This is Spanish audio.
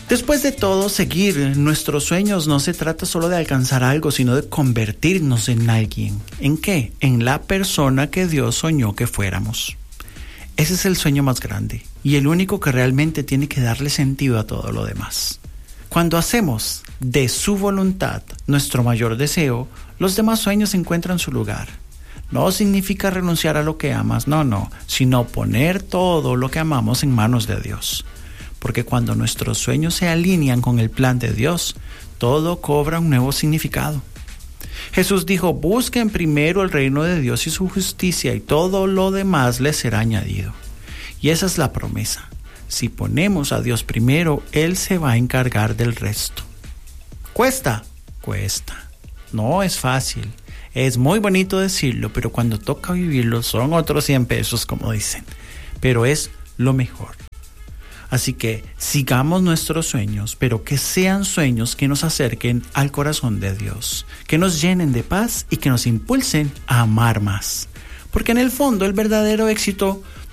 Después de todo, seguir nuestros sueños no se trata solo de alcanzar algo, sino de convertirnos en alguien. ¿En qué? En la persona que Dios soñó que fuéramos. Ese es el sueño más grande y el único que realmente tiene que darle sentido a todo lo demás. Cuando hacemos de su voluntad nuestro mayor deseo, los demás sueños encuentran su lugar. No significa renunciar a lo que amas, no, sino poner todo lo que amamos en manos de Dios. Porque cuando nuestros sueños se alinean con el plan de Dios, todo cobra un nuevo significado. Jesús dijo, busquen primero el reino de Dios y su justicia y todo lo demás les será añadido. Y esa es la promesa. Si ponemos a Dios primero, Él se va a encargar del resto. ¿Cuesta? Cuesta. No es fácil. Es muy bonito decirlo, pero cuando toca vivirlo son otros 100 pesos, como dicen. Pero es lo mejor. Así que sigamos nuestros sueños, pero que sean sueños que nos acerquen al corazón de Dios, que nos llenen de paz y que nos impulsen a amar más. Porque en el fondo el verdadero éxito